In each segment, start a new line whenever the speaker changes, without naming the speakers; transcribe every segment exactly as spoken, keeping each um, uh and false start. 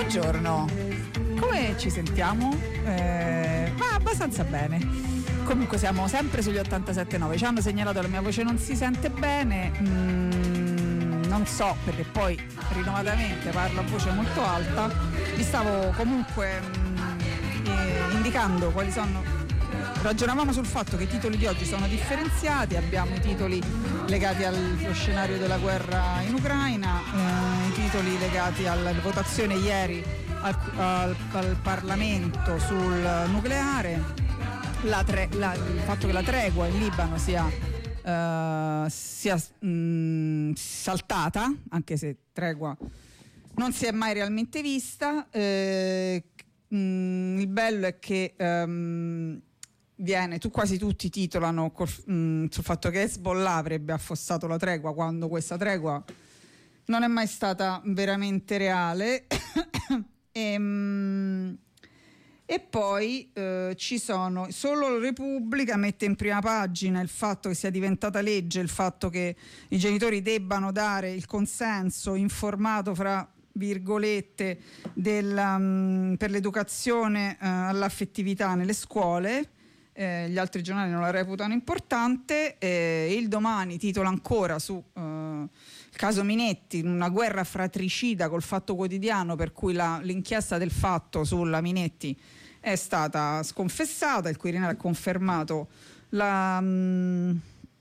Buongiorno, come ci sentiamo? Eh, ma abbastanza bene. Comunque siamo sempre sugli ottantasette virgola nove. Ci hanno segnalato la mia voce non si sente bene, mm, non so, perché poi rinnovatamente parlo a voce molto alta. Vi stavo comunque mm, eh, indicando quali sono. Ragionavamo sul fatto che i titoli di oggi sono differenziati, abbiamo i titoli legati allo scenario della guerra in Ucraina, eh, i titoli legati alla votazione ieri al, al, al Parlamento sul nucleare, la tre, la, il fatto che la tregua in Libano sia, uh, sia mh, saltata, anche se tregua non si è mai realmente vista. Eh, mh, il bello è che um, viene, tu quasi tutti titolano col, mh, sul fatto che Hezbollah avrebbe affossato la tregua, quando questa tregua non è mai stata veramente reale. e, mh, e poi eh, ci sono, solo Repubblica mette in prima pagina il fatto che sia diventata legge, il fatto che i genitori debbano dare il consenso informato, fra virgolette, della, mh, per l'educazione eh, all'affettività nelle scuole. Eh, gli altri giornali non la reputano importante. Eh, il Domani titola ancora su eh, il caso Minetti, una guerra fratricida col Fatto Quotidiano, per cui la, l'inchiesta del Fatto sulla Minetti è stata sconfessata. Il Quirinale ha confermato la, mh,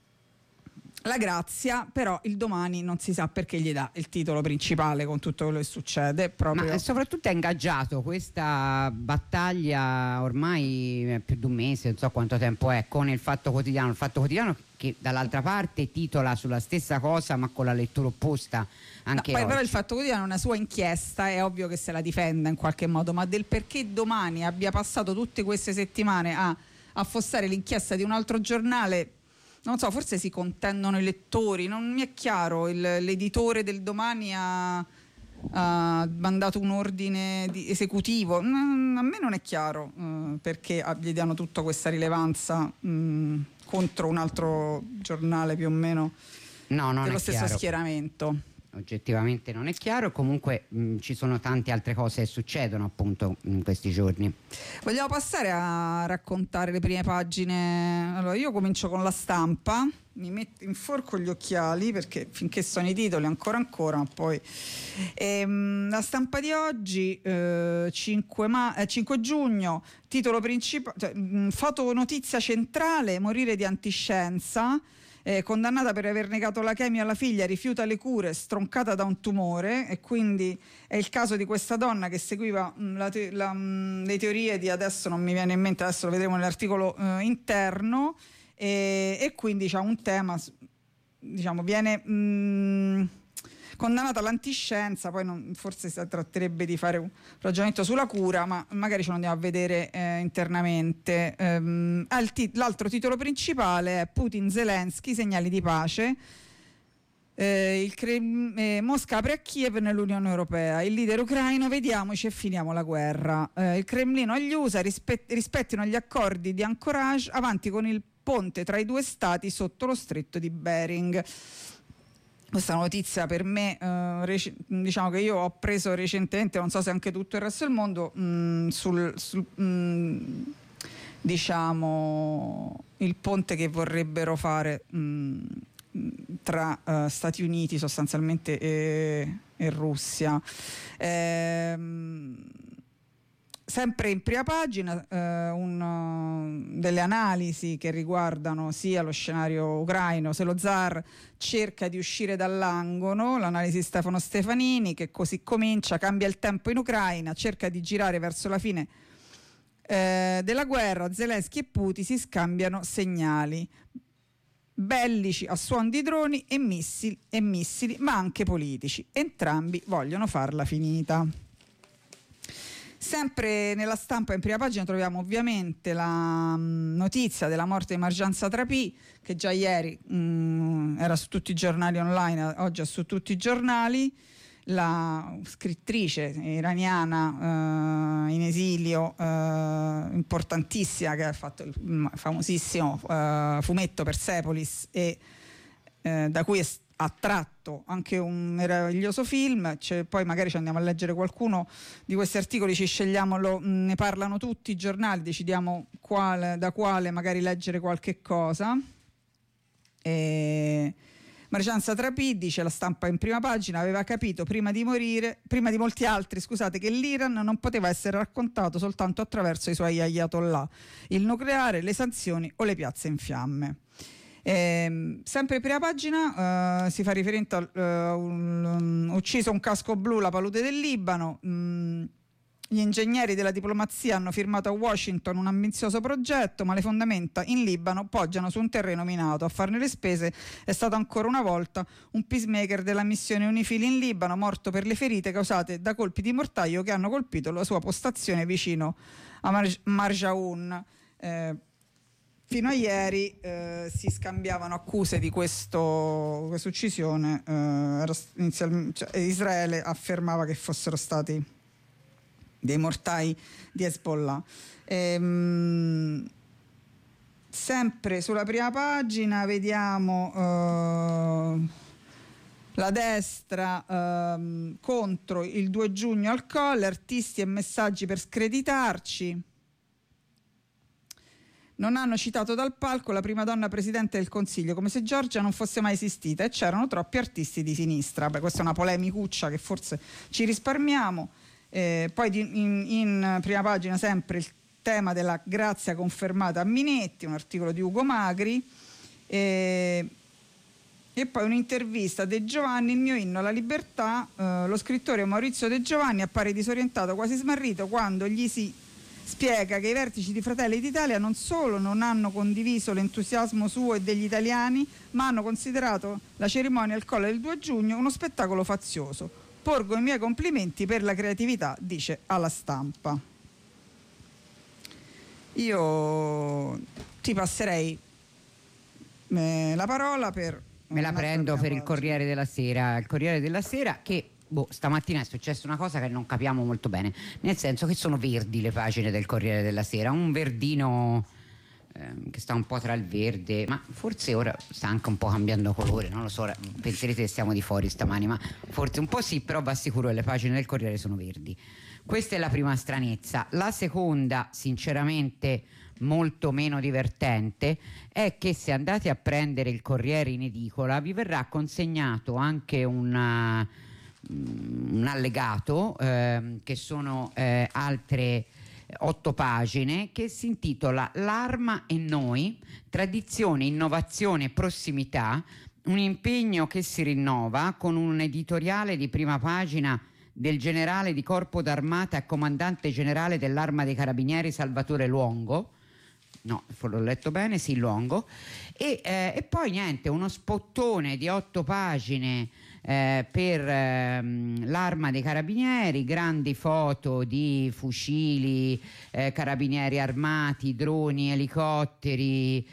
la grazia, però il Domani non si sa perché gli dà il titolo principale con tutto quello che succede. Proprio.
Ma soprattutto è ingaggiato questa battaglia ormai è più di un mese, non so quanto tempo è, con il Fatto Quotidiano. Il Fatto Quotidiano che dall'altra parte titola sulla stessa cosa ma con la lettura opposta anche
no, poi
oggi.
Però il Fatto Quotidiano è una sua inchiesta, è ovvio che se la difenda in qualche modo, ma del perché Domani abbia passato tutte queste settimane a affossare l'inchiesta di un altro giornale, non so, forse si contendono i lettori, non mi è chiaro. Il, l'editore del Domani ha, ha mandato un ordine di esecutivo, mm, a me non è chiaro uh, perché gli diano tutta questa rilevanza mm, contro un altro giornale più o meno
no, non
dello
è
stesso
chiaro.
schieramento.
Oggettivamente non è chiaro. Comunque mh, ci sono tante altre cose che succedono appunto in questi giorni.
Vogliamo passare a raccontare le prime pagine. Allora io comincio con La Stampa, mi metto in forco gli occhiali perché finché sono i titoli ancora ancora, ma poi ehm, La Stampa di oggi eh, cinque, ma- eh, cinque giugno, titolo principale, cioè, mh, foto notizia centrale: morire di antiscienza. Eh, condannata per aver negato la chemio alla figlia, rifiuta le cure, stroncata da un tumore. E quindi è il caso di questa donna che seguiva mh, la te- la, mh, le teorie di, adesso non mi viene in mente, adesso lo vedremo nell'articolo eh, interno, e, e quindi c'è un tema, diciamo, viene mh, condannata all'antiscienza. Poi non, forse si tratterebbe di fare un ragionamento sulla cura, ma magari ce lo andiamo a vedere eh, internamente. Ehm, tit- l'altro titolo principale è Putin Zelensky, segnali di pace. Eh, il Cre- eh, Mosca apre a Kiev nell'Unione Europea, il leader ucraino: vediamoci e finiamo la guerra. Eh, il Cremlino agli U S A: rispe- rispettino gli accordi di Anchorage, avanti con il ponte tra i due stati sotto lo stretto di Bering. Questa notizia per me, eh, rec- diciamo che io ho preso recentemente, non so se anche tutto il resto del mondo, mh, sul, sul mh, diciamo il ponte che vorrebbero fare mh, tra uh, Stati Uniti sostanzialmente e, e Russia. Ehm, Sempre in prima pagina eh, un, delle analisi che riguardano sia lo scenario ucraino, se lo zar cerca di uscire dall'angolo, l'analisi di Stefano Stefanini, che così comincia: cambia il tempo in Ucraina, cerca di girare verso la fine eh, della guerra, Zelensky e Putin si scambiano segnali bellici a suon di droni e missili, e missili, ma anche politici, entrambi vogliono farla finita. Sempre nella Stampa in prima pagina troviamo ovviamente la mh, notizia della morte di Marjan Satrapi, che già ieri mh, era su tutti i giornali online, oggi è su tutti i giornali. La scrittrice iraniana eh, in esilio, eh, importantissima, che ha fatto il famosissimo eh, fumetto Persepolis, e eh, da cui è ha tratto anche un meraviglioso film. Cioè, poi magari ci andiamo a leggere qualcuno di questi articoli, ci scegliamo, lo, ne parlano tutti i giornali, decidiamo quale, da quale magari leggere qualche cosa. E Marcianza Trapì dice: la Stampa in prima pagina, aveva capito prima di morire, prima di molti altri, scusate, che l'Iran non poteva essere raccontato soltanto attraverso i suoi ayatollah, il nucleare, le sanzioni o le piazze in fiamme. Eh, sempre in prima pagina uh, si fa riferimento a uh, un, um, ucciso un casco blu, la palude del Libano. Mm, gli ingegneri della diplomazia hanno firmato a Washington un ambizioso progetto, ma le fondamenta in Libano poggiano su un terreno minato. A farne le spese è stato ancora una volta un peacemaker della missione UNIFIL in Libano, morto per le ferite causate da colpi di mortaio che hanno colpito la sua postazione vicino a Mar- Marjaoun. Eh, Fino a ieri eh, si scambiavano accuse di questo, questa uccisione. Eh, cioè, Israele affermava che fossero stati dei mortai di Hezbollah. Ehm, sempre sulla prima pagina vediamo eh, la destra eh, contro il due giugno al Colle, artisti e messaggi per screditarci. Non hanno citato dal palco la prima donna presidente del Consiglio, come se Giorgia non fosse mai esistita, e c'erano troppi artisti di sinistra. Beh, questa è una polemicuccia che forse ci risparmiamo. Eh, poi di, in, in prima pagina sempre il tema della grazia confermata a Minetti, un articolo di Ugo Magri, eh, e poi un'intervista a De Giovanni, il mio inno alla libertà. Eh, lo scrittore Maurizio De Giovanni appare disorientato, quasi smarrito, quando gli si spiega che i vertici di Fratelli d'Italia non solo non hanno condiviso l'entusiasmo suo e degli italiani, ma hanno considerato la cerimonia al Colle del due giugno uno spettacolo fazioso. Porgo i miei complimenti per la creatività, dice alla Stampa. Io ti passerei eh, la parola per...
Me la prendo per il Corriere della Sera. Il Corriere della Sera che... Boh, stamattina è successa una cosa che non capiamo molto bene, nel senso che sono verdi le pagine del Corriere della Sera, un verdino ehm, che sta un po' tra il verde, ma forse ora sta anche un po' cambiando colore, non lo so, penserete che stiamo di fuori stamani, ma forse un po' sì, però va sicuro che le pagine del Corriere sono verdi. Questa è la prima stranezza. La seconda, sinceramente molto meno divertente, è che se andate a prendere il Corriere in edicola vi verrà consegnato anche una un allegato eh, che sono eh, altre otto pagine, che si intitola L'Arma e noi, tradizione, innovazione e prossimità, un impegno che si rinnova, con un editoriale di prima pagina del generale di corpo d'armata e comandante generale dell'Arma dei Carabinieri Salvatore Luongo. No, l'ho letto bene, sì, Luongo. E, eh, e poi niente, uno spottone di otto pagine eh, per ehm, l'Arma dei Carabinieri, grandi foto di fucili, eh, carabinieri armati, droni, elicotteri,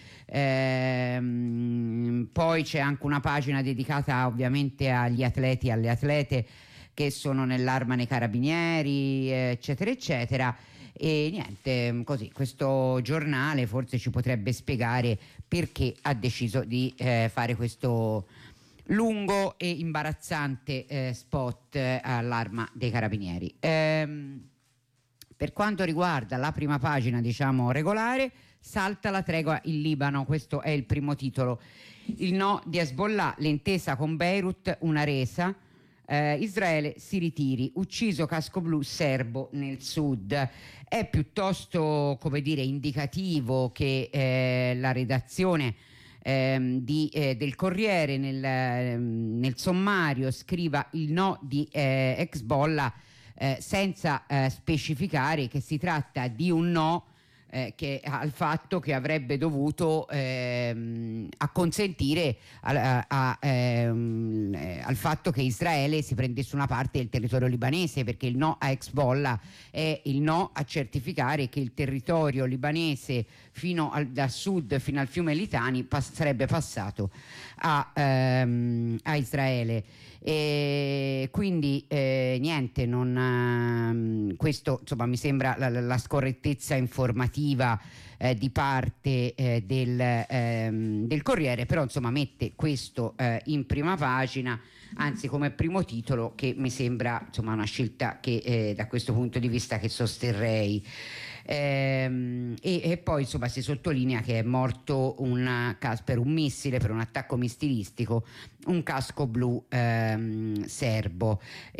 ehm, poi c'è anche una pagina dedicata ovviamente agli atleti e alle atlete che sono nell'Arma dei Carabinieri, eccetera, eccetera. E niente, così questo giornale forse ci potrebbe spiegare perché ha deciso di eh, fare questo lungo e imbarazzante eh, spot eh, all'Arma dei Carabinieri. Ehm, per quanto riguarda la prima pagina, diciamo regolare, salta la tregua in Libano, questo è il primo titolo. Il no di Hezbollah, l'intesa con Beirut, una resa. Eh, Israele si ritiri, ucciso casco blu serbo nel sud. È piuttosto, come dire, indicativo che eh, la redazione ehm, di, eh, del Corriere nel, ehm, nel sommario scriva il no di eh, Hezbollah eh, senza eh, specificare che si tratta di un no Eh, che, al fatto che avrebbe dovuto ehm, acconsentire a, a, ehm, eh, al fatto che Israele si prendesse una parte del territorio libanese, perché il no a Hezbollah è il no a certificare che il territorio libanese fino al, da sud fino al fiume Litani pass- sarebbe passato a, ehm, a Israele. E quindi eh, niente, non, eh, questo insomma mi sembra la, la scorrettezza informativa eh, di parte eh, del, ehm, del Corriere, però insomma mette questo eh, in prima pagina, anzi come primo titolo, che mi sembra insomma una scelta che eh, da questo punto di vista che sosterrei. Ehm, e, e poi insomma si sottolinea che è morto un, per un missile, per un attacco missilistico, un casco blu ehm, serbo.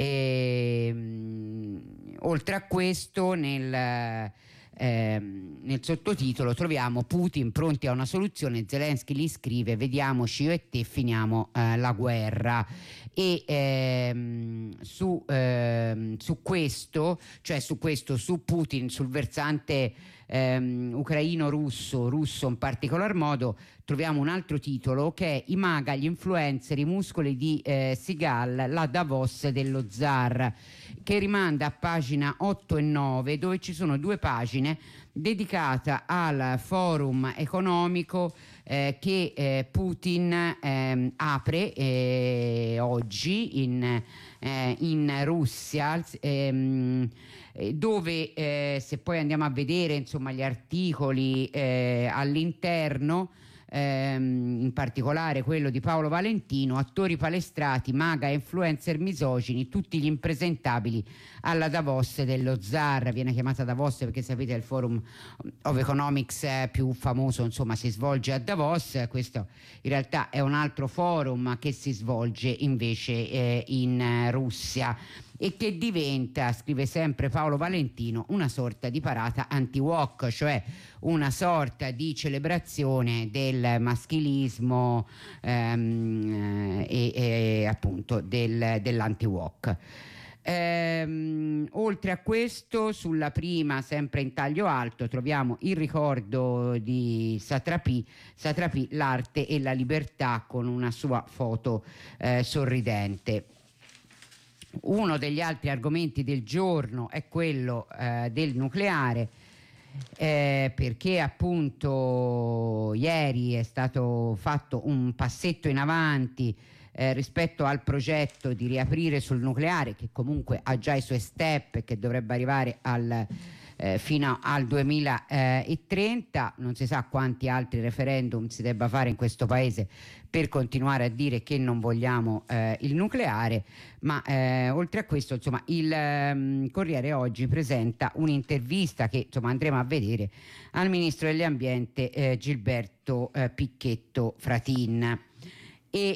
E, oltre a questo nel Eh, nel sottotitolo troviamo Putin pronti a una soluzione, Zelensky gli scrive vediamoci io e te finiamo eh, la guerra. E ehm, su, ehm, su questo, cioè su questo, su Putin, sul versante ehm, ucraino-russo, russo in particolar modo, troviamo un altro titolo che è I MAGA, gli influencer, i muscoli di eh, Sigal, la Davos dello zar, che rimanda a pagina otto e nove, dove ci sono due pagine dedicate al forum economico eh, che eh, Putin eh, apre eh, oggi in, eh, in Russia, ehm, dove eh, se poi andiamo a vedere insomma gli articoli eh, all'interno, in particolare quello di Paolo Valentino, attori palestrati, MAGA e influencer misogini, tutti gli impresentabili alla Davos dello zar. Viene chiamata Davos perché sapete il Forum of Economics più famoso insomma si svolge a Davos, questo in realtà è un altro forum che si svolge invece eh, in Russia e che diventa, scrive sempre Paolo Valentino, una sorta di parata anti-wok, cioè una sorta di celebrazione del maschilismo ehm, e, e appunto del, dell'anti-wok. Ehm, oltre a questo, sulla prima, sempre in taglio alto, troviamo il ricordo di Satrapi, Satrapi, l'arte e la libertà, con una sua foto eh, sorridente. Uno degli altri argomenti del giorno è quello eh, del nucleare, eh, perché appunto ieri è stato fatto un passetto in avanti eh, rispetto al progetto di riaprire sul nucleare, che comunque ha già i suoi step e che dovrebbe arrivare al Eh, fino al duemilatrenta. Non si sa quanti altri referendum si debba fare in questo paese per continuare a dire che non vogliamo eh, il nucleare, ma eh, oltre a questo insomma il um, Corriere oggi presenta un'intervista che insomma andremo a vedere al ministro dell'ambiente eh, Gilberto eh, Picchetto Fratin. E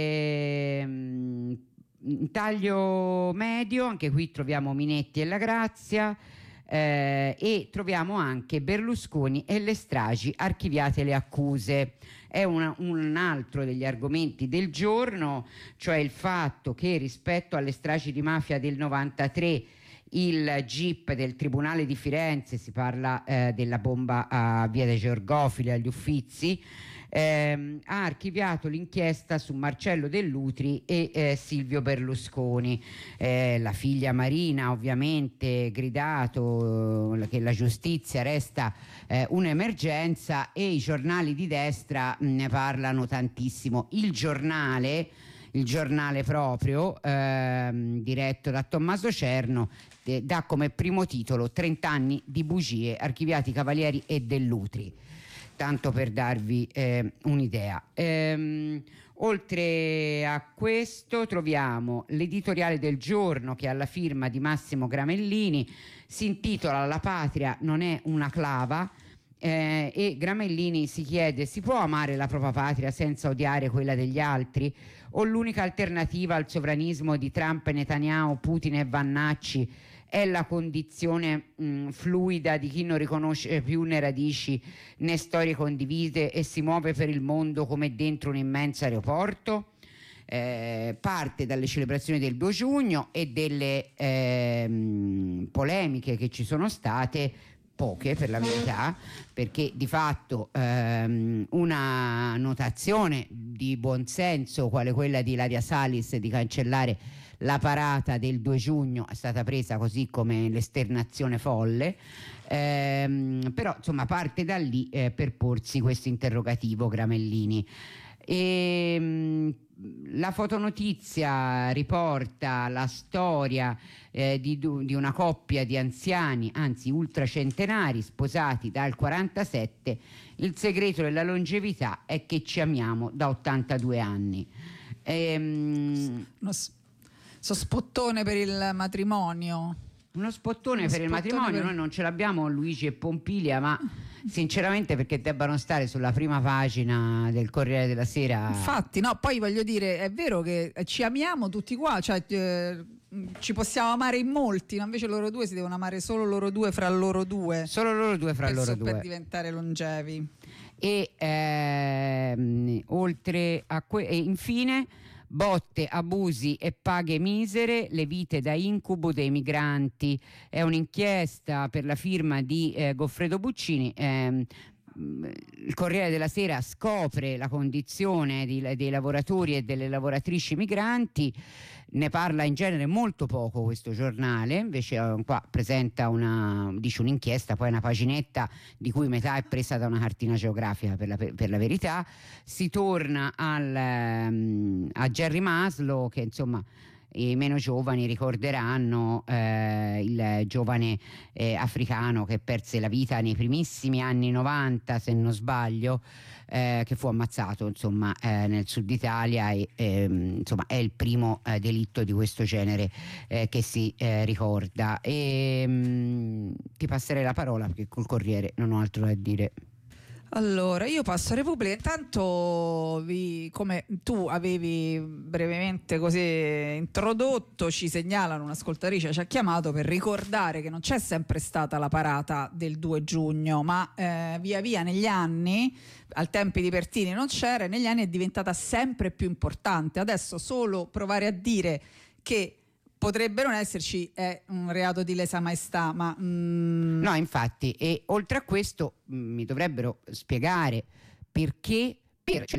ehm, in taglio medio anche qui troviamo Minetti e La Grazia. Eh, e troviamo anche Berlusconi e le stragi, archiviate le accuse. È una, un altro degli argomenti del giorno, cioè il fatto che rispetto alle stragi di mafia del novantatré il G I P del Tribunale di Firenze, si parla eh, della bomba a Via dei Georgofili agli Uffizi, ehm, ha archiviato l'inchiesta su Marcello Dell'Utri e eh, Silvio Berlusconi. Eh, la figlia Marina ovviamente gridato eh, che la giustizia resta eh, un'emergenza, e i giornali di destra mh, ne parlano tantissimo. Il giornale il giornale proprio ehm, diretto da Tommaso Cerno eh, dà come primo titolo trenta anni di bugie, archiviati Cavalieri e Dell'Utri, tanto per darvi eh, un'idea. Ehm, oltre a questo troviamo l'editoriale del giorno che ha la firma di Massimo Gramellini, si intitola La patria non è una clava. Eh, e Gramellini si chiede: si può amare la propria patria senza odiare quella degli altri? O l'unica alternativa al sovranismo di Trump, Netanyahu, Putin e Vannacci è la condizione mh, fluida di chi non riconosce più né radici né storie condivise e si muove per il mondo come dentro un immenso aeroporto? Eh, parte dalle celebrazioni del due giugno e delle eh, polemiche che ci sono state, poche per la verità, perché di fatto ehm, una notazione di buonsenso quale quella di Ilaria Salis di cancellare la parata del due giugno è stata presa così come l'esternazione folle, ehm, però insomma parte da lì eh, per porsi questo interrogativo Gramellini. E, mh, la fotonotizia riporta la storia eh, di, di una coppia di anziani, anzi ultracentenari, sposati dal quarantasette. Il segreto della longevità è che ci amiamo da ottantadue anni. E, mh,
Uno s- so spottone per il matrimonio.
Uno spottone
Uno
per il
spottone
matrimonio,
per-
noi non ce l'abbiamo Luigi e Pompilia, ma sinceramente perché debbano stare sulla prima pagina del Corriere della Sera.
Infatti, no, poi voglio dire, è vero che ci amiamo tutti qua, cioè eh, ci possiamo amare in molti, no? Invece loro due si devono amare solo loro due fra loro due.
Solo loro due fra
per,
loro
so- per
due.
diventare longevi.
E ehm, oltre a que- e infine botte, abusi e paghe misere, le vite da incubo dei migranti. È un'inchiesta per la firma di eh, Goffredo Buccini. ehm, il Corriere della Sera scopre la condizione di, dei lavoratori e delle lavoratrici migranti. Ne parla in genere molto poco questo giornale, invece eh, qua presenta una, dice un'inchiesta, poi una paginetta di cui metà è presa da una cartina geografica per la, per la verità. Si torna al, um, a Jerry Maslow, che insomma i meno giovani ricorderanno eh, il giovane eh, africano che perse la vita nei primissimi anni novanta, se non sbaglio, eh, che fu ammazzato insomma eh, nel sud Italia e ehm, insomma è il primo eh, delitto di questo genere eh, che si eh, ricorda. E mh, ti passerei la parola perché col Corriere non ho altro da dire.
Allora, io passo a Repubblica. Intanto, vi, come tu avevi brevemente così introdotto, ci segnalano, un'ascoltatrice ci ha chiamato per ricordare che non c'è sempre stata la parata del due giugno, ma eh, via via negli anni, al tempi di Pertini non c'era, e negli anni è diventata sempre più importante. Adesso solo provare a dire che potrebbe non esserci è un reato di lesa maestà, ma mm...
no, infatti, e oltre a questo mh, mi dovrebbero spiegare perché per